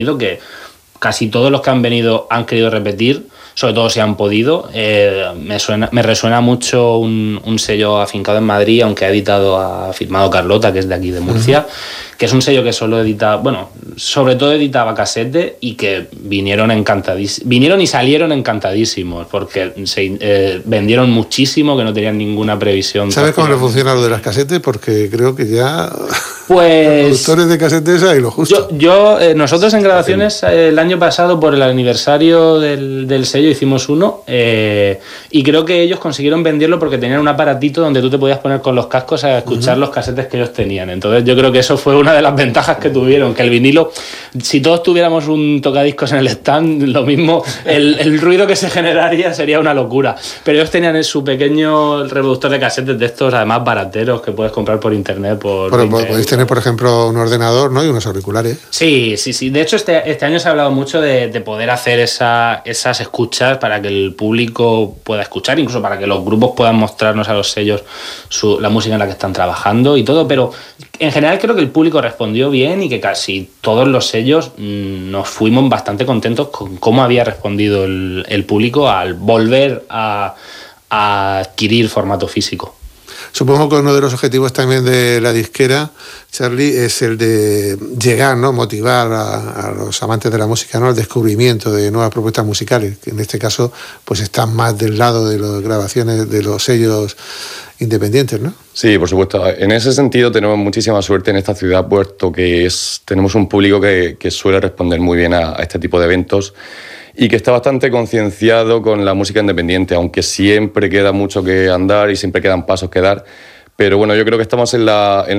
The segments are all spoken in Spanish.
que casi todos los que han venido han querido repetir, sobre todo si han podido. Me resuena mucho un sello afincado en Madrid, aunque ha firmado Carlota, que es de aquí de Murcia, que es un sello que solo edita, sobre todo editaba casete, y que vinieron y salieron encantadísimos, porque se vendieron muchísimo, que no tenían ninguna previsión. ¿Sabes cómo le funciona lo de las casetes? Porque creo que ya pues productores de casetes hay lo justo. Nosotros en grabaciones el año pasado, por el aniversario del sello, hicimos uno, y creo que ellos consiguieron venderlo porque tenían un aparatito donde tú te podías poner con los cascos a escuchar los casetes que ellos tenían. Entonces yo creo que eso fue una de las ventajas que tuvieron, que el vinilo, si todos tuviéramos un tocadiscos en el stand, lo mismo, el ruido que se generaría sería una locura. Pero ellos tenían su pequeño reproductor de casetes de estos, además barateros, que puedes comprar por internet. Podéis tener, por ejemplo, un ordenador, ¿no? Y unos auriculares. Sí. De hecho, este año se ha hablado mucho de poder hacer esas escuchas para que el público pueda escuchar, incluso para que los grupos puedan mostrarnos a los sellos la música en la que están trabajando y todo, pero en general creo que el público respondió bien y que casi todos los sellos nos fuimos bastante contentos con cómo había respondido el público al volver a adquirir formato físico. Supongo que uno de los objetivos también de la disquera, Charly, es el de llegar, ¿no? Motivar a los amantes de la música, ¿no? Al descubrimiento de nuevas propuestas musicales, que en este caso pues están más del lado de las grabaciones de los sellos independientes, ¿no? Sí, por supuesto. En ese sentido tenemos muchísima suerte en esta ciudad, puesto que tenemos un público que suele responder muy bien a este tipo de eventos y que está bastante concienciado con la música independiente, aunque siempre queda mucho que andar y siempre quedan pasos que dar. Pero bueno, yo creo que estamos en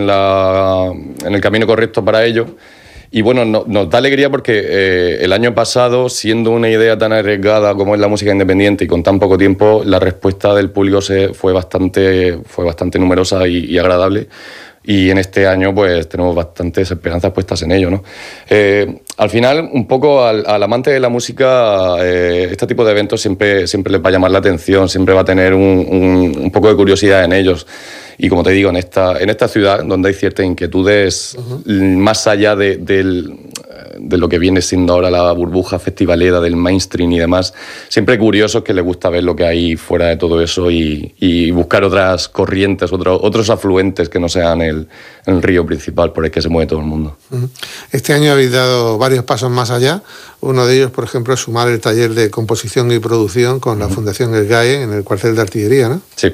el camino correcto para ello. Y bueno, nos da alegría porque el año pasado, siendo una idea tan arriesgada como es la música independiente y con tan poco tiempo, la respuesta del público fue bastante numerosa y agradable. Y en este año pues tenemos bastantes esperanzas puestas en ello, ¿no? Al final, un poco al amante de la música, este tipo de eventos siempre les va a llamar la atención, siempre va a tener un poco de curiosidad en ellos. Y como te digo, en esta ciudad donde hay ciertas inquietudes, más allá de lo que viene siendo ahora la burbuja festivalera del mainstream y demás, siempre hay curiosos que les gusta ver lo que hay fuera de todo eso y buscar otras corrientes, otros afluentes que no sean el río principal por el que se mueve todo el mundo. Este año habéis dado varios pasos más allá. Uno de ellos, por ejemplo, es sumar el taller de composición y producción con la Fundación El GAE en el cuartel de artillería, ¿no? Sí,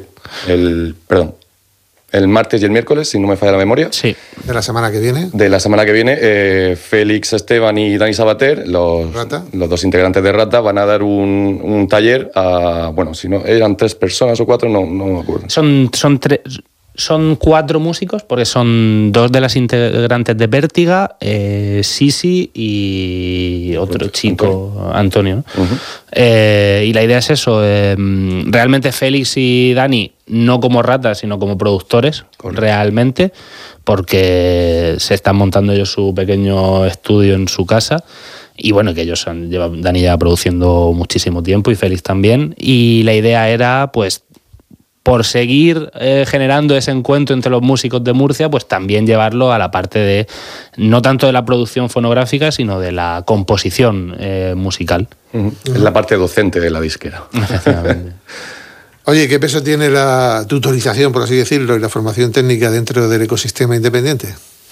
el martes y el miércoles, si no me falla la memoria. Sí. ¿De la semana que viene? De la semana que viene, Félix Esteban y Dani Sabater, los dos integrantes de Rata, van a dar un taller a... Bueno, si no, eran 3 personas o 4, no me acuerdo. Son 4 músicos, porque son 2 de las integrantes de Vértiga, Sisi y otro chico, Antonio. Y la idea es eso, realmente Félix y Dani, no como Ratas, sino como productores, realmente, porque se están montando ellos su pequeño estudio en su casa. Y bueno, que ellos Dani lleva produciendo muchísimo tiempo y Félix también. Y la idea era, pues, por seguir generando ese encuentro entre los músicos de Murcia, pues también llevarlo a la parte de, no tanto de la producción fonográfica, sino de la composición musical. Es la parte docente de la disquera. Efectivamente. Oye, ¿qué peso tiene la tutorización, por así decirlo, y la formación técnica dentro del ecosistema independiente?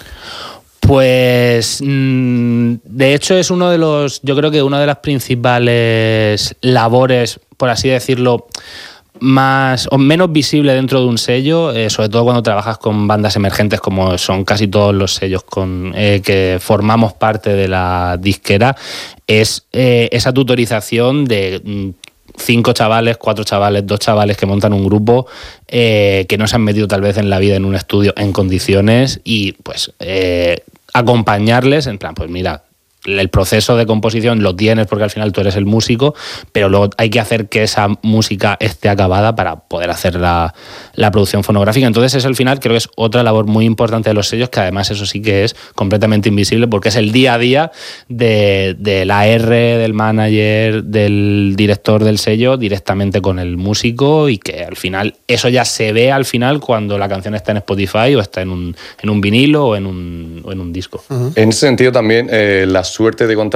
Pues de hecho es yo creo que una de las principales labores, por así decirlo, más o menos visible dentro de un sello, sobre todo cuando trabajas con bandas emergentes, como son casi todos los sellos que formamos parte de la disquera, es esa tutorización de 5 chavales, 4 chavales, 2 chavales que montan un grupo, que no se han metido tal vez en la vida en un estudio en condiciones, y pues acompañarles en plan, pues mira, el proceso de composición lo tienes porque al final tú eres el músico, pero luego hay que hacer que esa música esté acabada para poder hacer la producción fonográfica. Entonces eso al final creo que es otra labor muy importante de los sellos, que además eso sí que es completamente invisible porque es el día a día de la R, del manager, del director del sello directamente con el músico, y que al final eso ya se ve al final cuando la canción está en Spotify o está en un vinilo o en un disco. En ese sentido también la suerte de contar